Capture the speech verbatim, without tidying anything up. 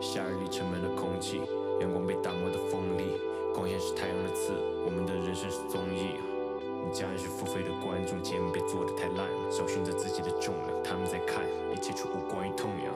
夏日里沉闷的空气，阳光被打磨的锋利，光线是太阳的刺，我们的人生是综艺。家人是付费的观众，节目别做得太烂，找寻着自己的重量，他们在看，一切却无关于痛痒。